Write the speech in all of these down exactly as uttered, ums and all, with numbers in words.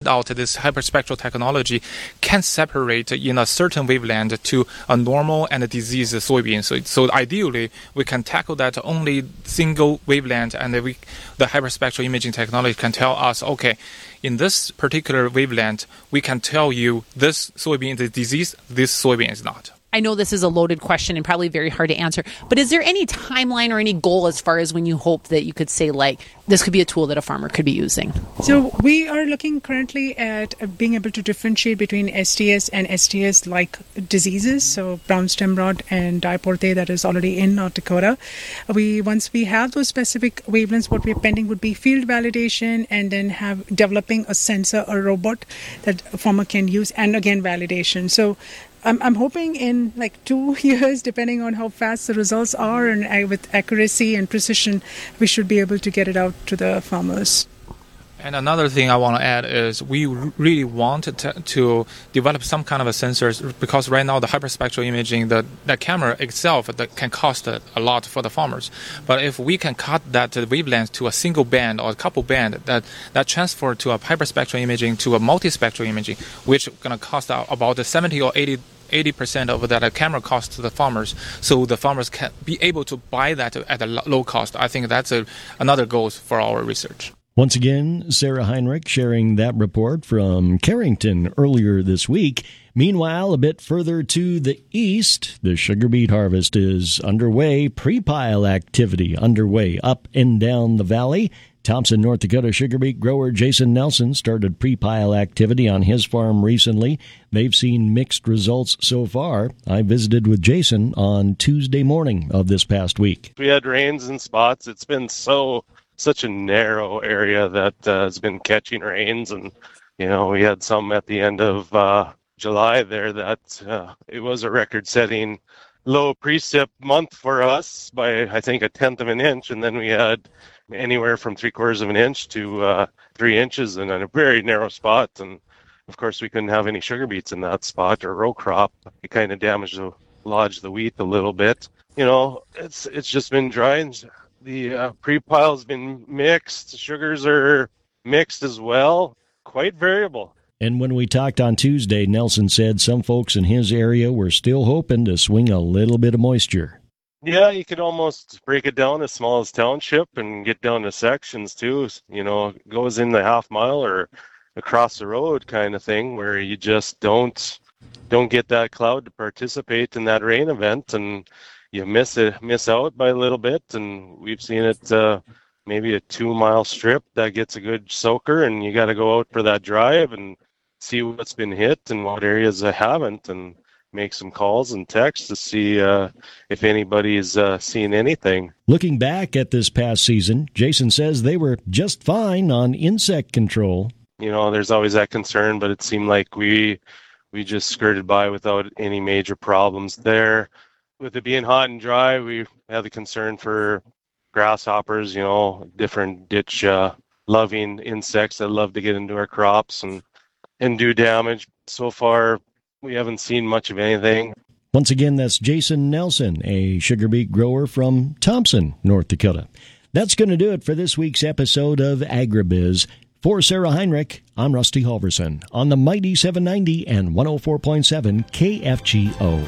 out this hyperspectral technology can separate in a certain wavelength to a normal and a diseased soybean. So, so ideally, we can tackle that only single wavelength, and we, the hyperspectral imaging technology can tell us, okay, in this particular wavelength, we can tell you this soybean is diseased, this soybean is not. I know this is a loaded question and probably very hard to answer, but is there any timeline or any goal as far as when you hope that you could say, like, this could be a tool that a farmer could be using? So we are looking currently at being able to differentiate between S T S and S T S-like diseases, so brown stem rot and diporthe that is already in North Dakota. We Once we have those specific wavelengths, what we're pending would be field validation and then have developing a sensor or robot that a farmer can use, and again, validation. So I'm, I'm hoping in like two years, depending on how fast the results are, and uh, with accuracy and precision, we should be able to get it out to the farmers. And another thing I want to add is we really want to, to develop some kind of a sensors, because right now the hyperspectral imaging, the, the camera itself, that can cost a, a lot for the farmers. But if we can cut that wavelength to a single band or a couple band, that, that transfer to a hyperspectral imaging to a multispectral imaging, which is going to cost about seventy or eighty eighty percent of that camera cost to the farmers, so the farmers can be able to buy that at a low cost. I think that's a, another goal for our research. Once again, Sarah Heinrich sharing that report from Carrington earlier this week. Meanwhile, a bit further to the east, the sugar beet harvest is underway. Pre-pile activity underway up and down the valley. Thompson, North Dakota sugar beet grower Jason Nelson started pre-pile activity on his farm recently. They've seen mixed results so far. I visited with Jason on Tuesday morning of this past week. We had rains in spots. It's been so such a narrow area that uh, has been catching rains, and you know, we had some at the end of uh, July there that uh, it was a record-setting low precip month for us by I think a tenth of an inch, and then we had anywhere from three quarters of an inch to uh, three inches in a very narrow spot. And of course, we couldn't have any sugar beets in that spot or row crop. It kind of damaged the lodged the wheat a little bit. You know, it's it's just been dry, and the uh, pre-pile's been mixed. Sugars are mixed as well. Quite variable. And when we talked on Tuesday, Nelson said some folks in his area were still hoping to swing a little bit of moisture. Yeah, you could almost break it down as small as township and get down to sections too. You know, it goes in the half mile or across the road kind of thing, where you just don't don't get that cloud to participate in that rain event, and you miss it miss out by a little bit. And we've seen it uh, maybe a two mile strip that gets a good soaker, and you got to go out for that drive and see what's been hit and what areas that haven't, and make some calls and texts to see uh, if anybody's uh, seen anything. Looking back at this past season, Jason says they were just fine on insect control. You know, there's always that concern, but it seemed like we we just skirted by without any major problems there. With it being hot and dry, we had the concern for grasshoppers, you know, different ditch uh, loving insects that love to get into our crops and and do damage. So far, we haven't seen much of anything. Once again, that's Jason Nelson, a sugar beet grower from Thompson, North Dakota. That's going to do it for this week's episode of AgriBiz. For Sarah Heinrich, I'm Rusty Halverson on the Mighty seven ninety and one oh four point seven K F G O.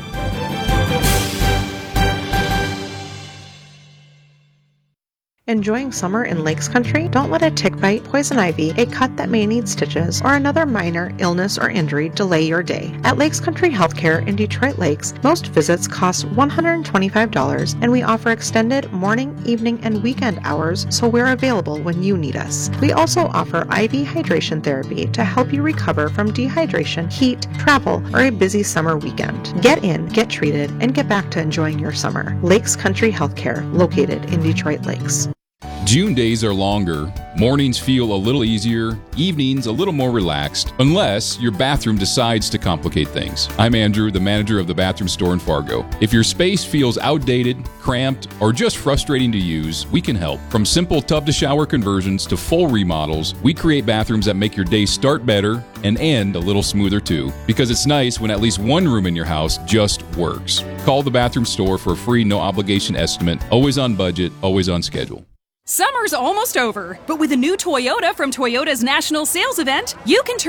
Enjoying summer in Lakes Country? Don't let a tick bite, poison ivy, a cut that may need stitches, or another minor illness or injury delay your day. At Lakes Country Healthcare in Detroit Lakes, most visits cost one hundred twenty-five dollars, and we offer extended morning, evening, and weekend hours, so we're available when you need us. We also offer I V hydration therapy to help you recover from dehydration, heat, travel, or a busy summer weekend. Get in, get treated, and get back to enjoying your summer. Lakes Country Healthcare, located in Detroit Lakes. June days are longer, mornings feel a little easier, evenings a little more relaxed, unless your bathroom decides to complicate things. I'm Andrew, the manager of the bathroom store in Fargo. If your space feels outdated, cramped, or just frustrating to use, we can help. From simple tub-to-shower conversions to full remodels, we create bathrooms that make your day start better and end a little smoother too, because it's nice when at least one room in your house just works. Call the bathroom store for a free no-obligation estimate, always on budget, always on schedule. Summer's almost over, but with a new Toyota from Toyota's National Sales Event, you can turn